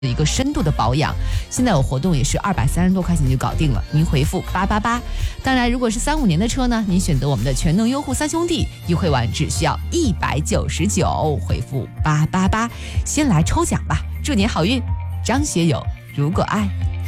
一个深度的保养。现在有活动也是230多块钱就搞定了，您回复888。当然如果是3、5年的车呢，您选择我们的全能优户三兄弟优惠完只需要199，回复888。先来抽奖吧，祝您好运。张学友，如果爱。